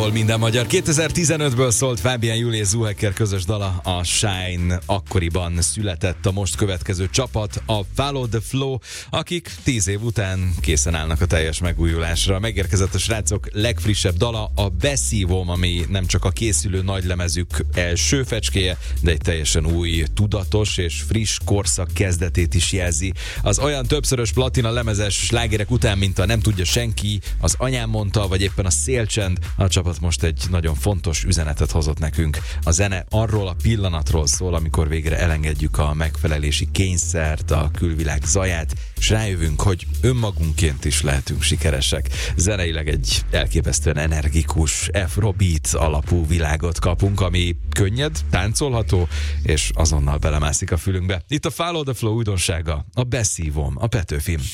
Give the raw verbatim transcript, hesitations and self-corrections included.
ahol minden magyar. kétezer-tizenötből szólt Fabian Jul és Zuhecker közös dala, a Shine. Akkoriban született a most következő csapat, a Follow the Flow, akik tíz év után készen állnak a teljes megújulásra. Megérkezett a srácok legfrissebb dala, a Beszívom, ami nem csak a készülő nagylemezük első fecskéje, de egy teljesen új, tudatos és friss korszak kezdetét is jelzi. Az olyan többszörös platina lemezes slágerek után, mint a Nem tudja senki, az Anyám mondta, vagy éppen a Szélcsend, a csapat most egy nagyon fontos üzenetet hozott nekünk. A zene arról a pillanatról szól, amikor végre elengedjük a megfelelési kényszert, a külvilág zaját, és rájövünk, hogy önmagunkként is lehetünk sikeresek. Zeneileg egy elképesztően energikus, afrobeat alapú világot kapunk, ami könnyed, táncolható, és azonnal belemászik a fülünkbe. Itt a Follow the Flow újdonsága, a Beszívom, a Petőfim.